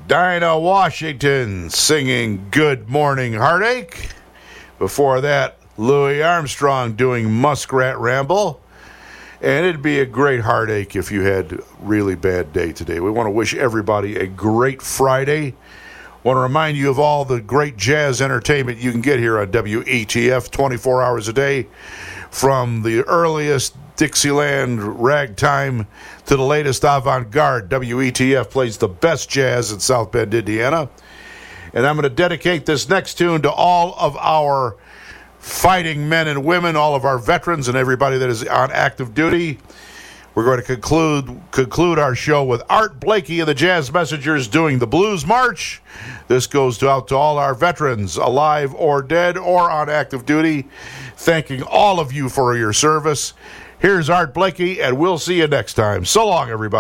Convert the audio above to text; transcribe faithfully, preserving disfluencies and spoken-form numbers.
Dinah Washington singing Good Morning Heartache. Before that, Louis Armstrong doing Muskrat Ramble. And it'd be a great heartache if you had a really bad day today. We want to wish everybody a great Friday. Want to remind you of all the great jazz entertainment you can get here on W E T F twenty-four hours a day. From the earliest Dixieland ragtime to the latest avant-garde, W E T F plays the best jazz in South Bend, Indiana. And I'm going to dedicate this next tune to all of our fighting men and women, all of our veterans and everybody that is on active duty. We're going to conclude conclude our show with Art Blakey and the Jazz Messengers doing the Blues March. This goes to, out to all our veterans, alive or dead or on active duty, thanking all of you for your service. Here's Art Blakey, and we'll see you next time. So long, everybody.